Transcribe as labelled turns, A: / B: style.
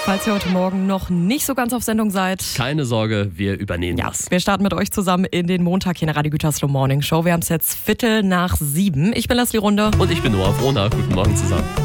A: Falls ihr heute Morgen noch nicht so ganz auf Sendung seid.
B: Keine Sorge, wir übernehmen das.
A: Wir starten mit euch zusammen in den Montag hier in der Radio Gütersloh Morning Show. Wir haben es jetzt 7:15. Ich bin Leslie Runde.
B: Und ich bin Noah Frohner. Guten Morgen zusammen.